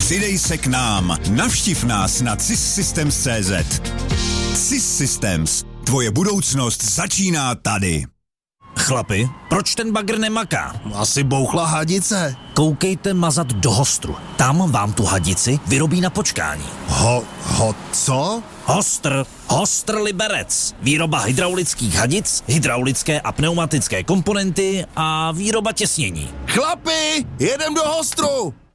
Přidej se k nám. Navštiv nás na CISsystems.cz. CIS Systems. Tvoje budoucnost začíná tady. Chlapi, proč ten bagr nemaká? Asi bouchla hadice. Koukejte mazat do Hostru. Tam vám tu hadici vyrobí na počkání. Co? Hostr Liberec. Výroba hydraulických hadic, hydraulické a pneumatické komponenty a výroba těsnění. Chlapi, jedem do Hostru.